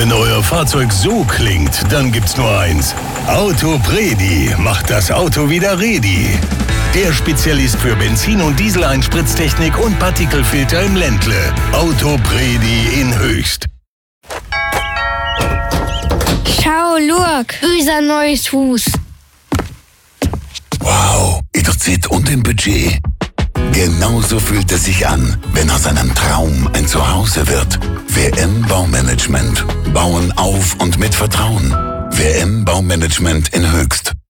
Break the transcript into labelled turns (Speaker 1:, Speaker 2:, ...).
Speaker 1: Wenn euer Fahrzeug so klingt, dann gibt's nur eins. Autopredi macht das Auto wieder ready. Der Spezialist für Benzin- und Dieseleinspritztechnik und Partikelfilter im Ländle. Autopredi in Höchst.
Speaker 2: Schau, Lurk, unser neues Haus.
Speaker 3: Wow, in der Zeit und im Budget. Genauso fühlt es sich an, wenn aus einem Traum ein Zuhause wird. WM Baumanagement. Bauen auf und mit Vertrauen. WM Baumanagement in Höchst.